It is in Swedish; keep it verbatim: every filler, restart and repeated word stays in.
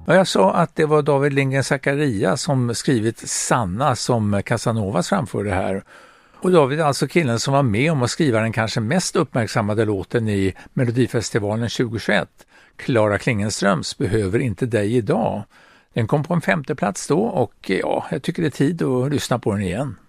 Ja, jag sa att det var David Lindgren Zakaria som skrivit Sanna som Casanovas framförde här. Och David är alltså killen som var med om att skriva den kanske mest uppmärksammade låten i Melodifestivalen tjugohundratjugoett. Klara Klingenströms Behöver inte dig idag. Den kom på en femte plats då och ja, jag tycker det är tid att lyssna på den igen.